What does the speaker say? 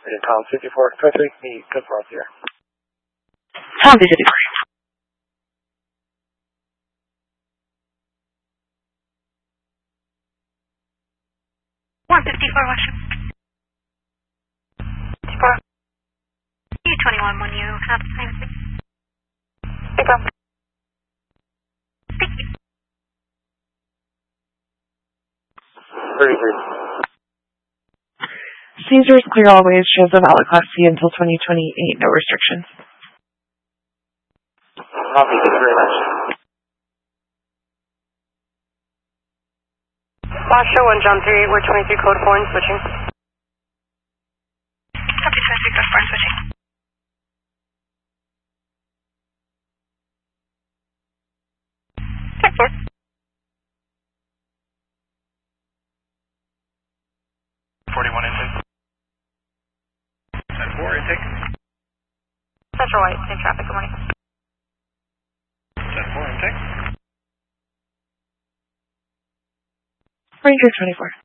Tom 5423, meet Cooper's here. Tom 54. Washington. 54. U21 when you have the same thing. Hey, Tom. Thank you. 33. Caesars clear always, shows a valid Class C until 2028, no restrictions. Copy, thank you very much. Foster 1, John 3, we're 23 code 4 and switching. Copy 23 code 4 and switching. Check 4. Intake. 10-4, intake. Central White, same traffic, good morning. 10-4, intake. Ranger 24.